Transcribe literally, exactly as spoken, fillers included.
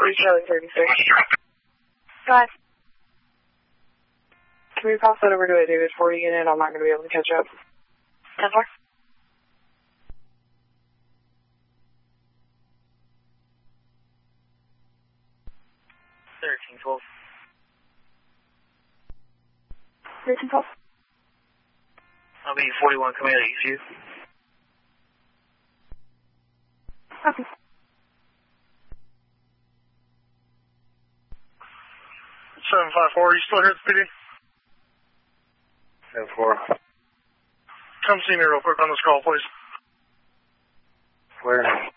three Charlie thirty-six. Go ahead. Can we pass that over to a David forty unit? I'm not going to be able to catch up. ten four. thirteen twelve. thirteen twelve. I'll be forty-one coming out of Eastview. Okay. seven five four, you still here at the P D? ten four. Come see me real quick on this call, please. Where?